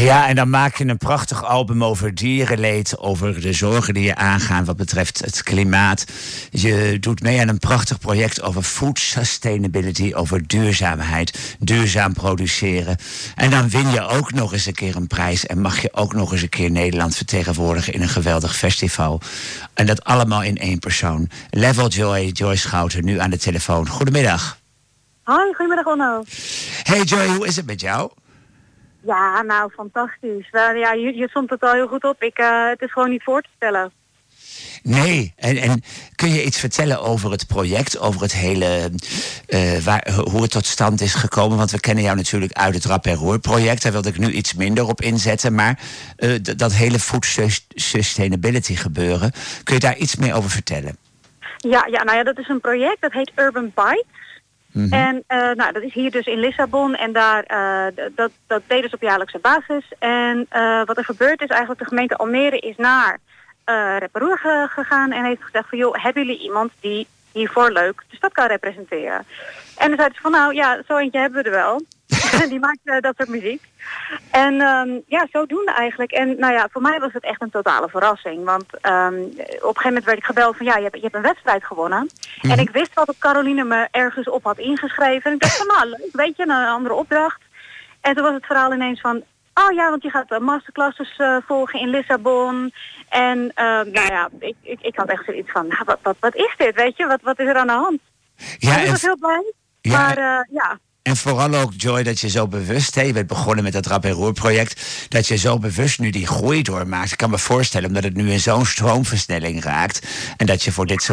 Ja, en dan maak je een prachtig album over dierenleed, over de zorgen die je aangaan wat betreft het klimaat. Je doet mee aan een prachtig project over food sustainability, over duurzaamheid, duurzaam produceren. En dan win je ook nog eens een keer een prijs en mag je ook nog eens een keer Nederland vertegenwoordigen in een geweldig festival. En dat allemaal in één persoon. Level Joy, Joy Schouten, nu aan de telefoon. Goedemiddag. Hoi, goedemiddag Onno. Hey Joy, hoe is het met jou? Ja, nou, fantastisch. Ja, je somt het al heel goed op. Het is gewoon niet voor te stellen. Nee, en kun je iets vertellen over het project, over het hele, hoe het tot stand is gekomen? Want we kennen jou natuurlijk uit het Rap en Roer project. Daar wilde ik nu iets minder op inzetten. Maar dat hele food sustainability gebeuren, kun je daar iets meer over vertellen? Ja, dat is een project, dat heet Urban Bites. Mm-hmm. En dat is hier dus in Lissabon en daar dat deden ze op jaarlijkse basis. En wat er gebeurt is eigenlijk de gemeente Almere is naar Rap en Roer gegaan en heeft gezegd van joh, hebben jullie iemand die hiervoor leuk de stad kan representeren? En dan zeiden ze van nou ja, zo eentje hebben we er wel. Die maakt dat soort muziek. En zodoende eigenlijk. En nou ja, voor mij was het echt een totale verrassing. Want op een gegeven moment werd ik gebeld van ja, je hebt een wedstrijd gewonnen. Mm-hmm. En ik wist wel dat Caroline me ergens op had ingeschreven. En ik dacht van nou, leuk, weet je, een andere opdracht. En toen was het verhaal ineens van oh ja, want je gaat masterclasses volgen in Lissabon. En ik had echt zoiets van nou, wat is dit, weet je? Wat is er aan de hand? Ja, ik was heel blij. Ja, maar ja. En vooral ook, Joy, dat je zo bewust, je bent begonnen met dat Rap en Roer project, dat je zo bewust nu die groei doormaakt. Ik kan me voorstellen, omdat het nu in zo'n stroomversnelling raakt en dat je voor dit soort